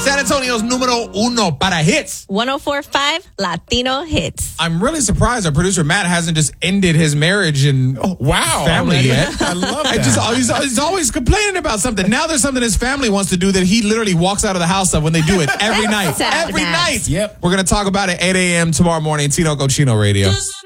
San Antonio's numero uno para hits. 104.5 Latino Hits. I'm really surprised our producer Matt hasn't just ended his marriage and family yet. I love that. He's always complaining about something. Now there's something his family wants to do that he literally walks out of the house of when they do it every night. Sad, Every Matt. night. Yep. We're going to talk about it 8 a.m. tomorrow morning, Tino Cochino Radio.